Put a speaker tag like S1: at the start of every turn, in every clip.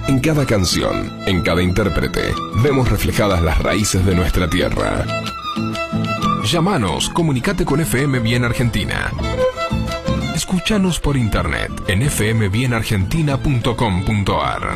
S1: En cada canción, en cada intérprete, vemos reflejadas las raíces de nuestra tierra. Llámanos, comunicate con FM Bien Argentina. Escúchanos por internet en fmbienargentina.com.ar.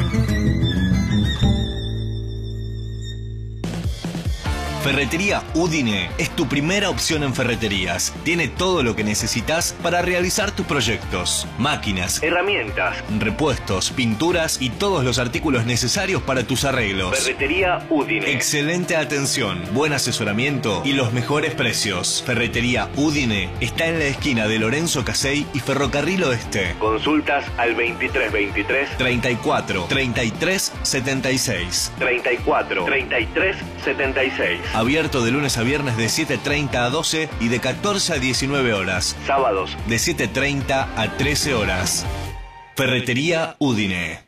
S2: Ferretería Udine es tu primera opción en ferreterías. Tiene todo lo que necesitas para realizar tus proyectos. Máquinas, herramientas, repuestos, pinturas y todos los artículos necesarios para tus arreglos. Ferretería Udine. Excelente atención, buen asesoramiento y los mejores precios. Ferretería Udine está en la esquina de Lorenzo Casey y Ferrocarril Oeste. Consultas al 2323 34 33 76. 34 33 76. Abierto de lunes a viernes de 7:30 a 12 y de 14 a 19 horas. Sábados de 7:30 a 13 horas. Ferretería Udine.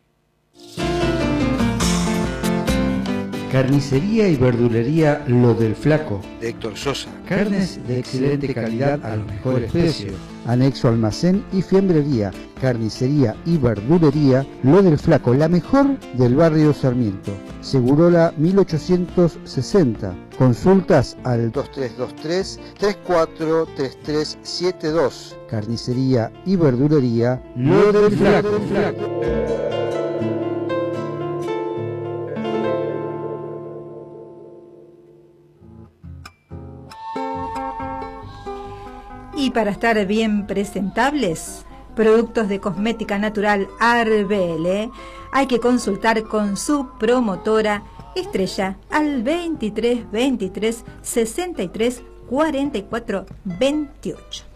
S3: Carnicería y verdulería Lo del Flaco,
S4: de Héctor Sosa.
S3: Carnes de excelente calidad a los mejores precios. Anexo almacén y fiambrería. Carnicería y verdulería Lo del Flaco, la mejor del barrio Sarmiento. Segurola 1860. Consultas al 2323-343372. Carnicería y verdulería Lo del Flaco.
S5: Y para estar bien presentables, productos de cosmética natural Arbele, hay que consultar con su promotora Estrella al 23 23 63 44 28.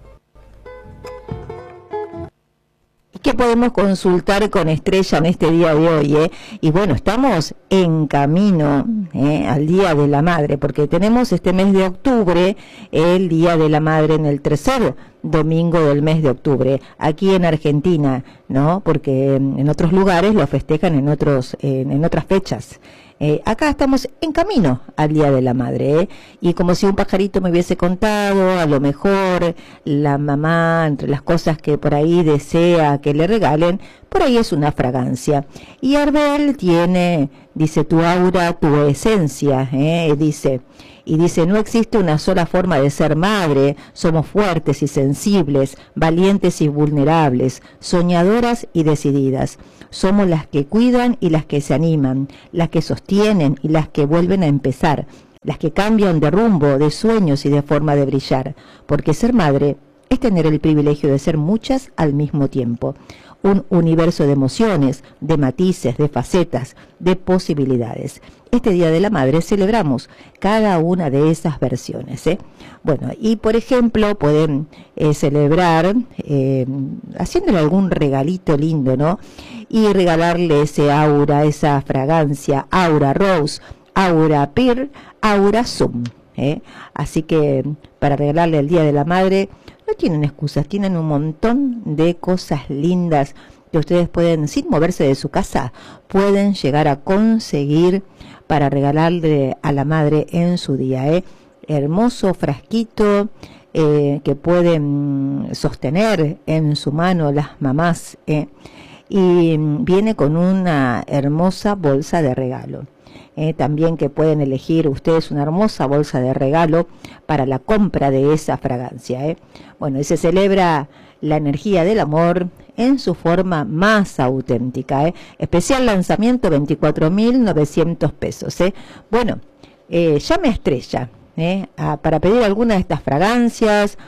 S6: ¿Qué podemos consultar con Estrella en este día de hoy? Y bueno, estamos en camino al Día de la Madre, porque tenemos este mes de octubre, el Día de la Madre en el tercer domingo del mes de octubre, aquí en Argentina, ¿no? Porque en otros lugares lo festejan en otras fechas. Acá estamos en camino al Día de la Madre, y como si un pajarito me hubiese contado, a lo mejor la mamá, entre las cosas que por ahí desea que le regalen, por ahí es una fragancia. Y Arbel tiene, dice, tu aura, tu esencia, dice, no existe una sola forma de ser madre, somos fuertes y sensibles, valientes y vulnerables, soñadoras y decididas. Somos las que cuidan y las que se animan, las que sostienen y las que vuelven a empezar, las que cambian de rumbo, de sueños y de forma de brillar, porque ser madre es tener el privilegio de ser muchas al mismo tiempo. Un universo de emociones, de matices, de facetas, de posibilidades. Este Día de la Madre celebramos cada una de esas versiones. Bueno, y por ejemplo pueden celebrar haciéndole algún regalito lindo, ¿no? Y regalarle ese aura, esa fragancia, Aura Rose, Aura Pearl, Aura Zoom. Así que para regalarle el Día de la Madre no tienen excusas, tienen un montón de cosas lindas que ustedes pueden, sin moverse de su casa, pueden llegar a conseguir para regalarle a la madre en su día. Hermoso frasquito que pueden sostener en su mano las mamás, y viene con una hermosa bolsa de regalo. También que pueden elegir ustedes una hermosa bolsa de regalo para la compra de esa fragancia. Bueno, y se celebra la energía del amor en su forma más auténtica. Especial lanzamiento, 24.900 pesos. Bueno, llame a Estrella para pedir alguna de estas fragancias,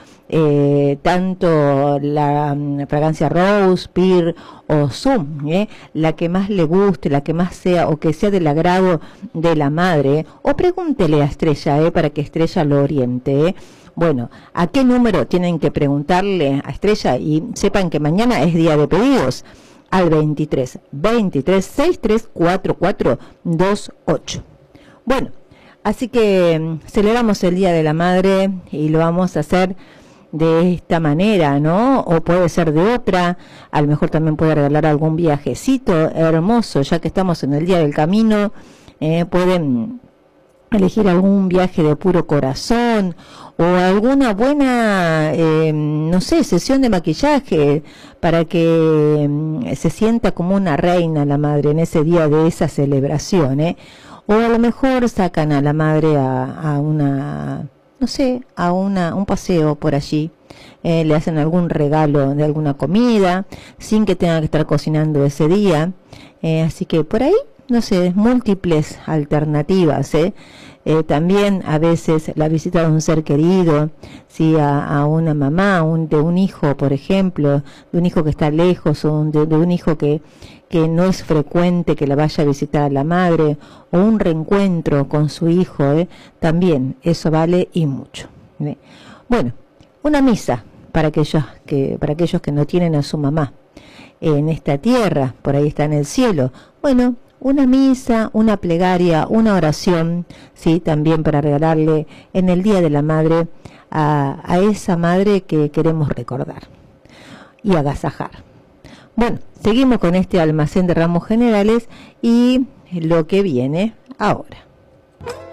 S6: tanto la fragancia Rose, Pearl o Zoom, la que más le guste, la que más sea o que sea del agrado de la madre, o pregúntele a Estrella para que Estrella lo oriente. Bueno, ¿a qué número tienen que preguntarle a Estrella? Y sepan que mañana es día de pedidos, al 23 23 63 44 28. Bueno, así que celebramos el Día de la Madre y lo vamos a hacer de esta manera, ¿no? O puede ser de otra. A lo mejor también puede regalar algún viajecito hermoso, ya que estamos en el Día del Camino. Pueden elegir algún viaje de puro corazón o alguna buena, no sé, sesión de maquillaje para que se sienta como una reina la madre en ese día de esa celebración, o a lo mejor sacan a la madre a una, no sé, a un paseo por allí, le hacen algún regalo de alguna comida sin que tenga que estar cocinando ese día, así que por ahí, no sé, múltiples alternativas, también a veces la visita de un ser querido, sí, a una mamá, de un hijo, por ejemplo, de un hijo que está lejos, o de un hijo que no es frecuente que la vaya a visitar a la madre, o un reencuentro con su hijo, también eso vale y mucho. Bueno, una misa para aquellos que no tienen a su mamá en esta tierra, por ahí está en el cielo. Bueno, una misa, una plegaria, una oración, sí, también para regalarle en el Día de la Madre a esa madre que queremos recordar y agasajar. Bueno, seguimos con este almacén de ramos generales y lo que viene ahora.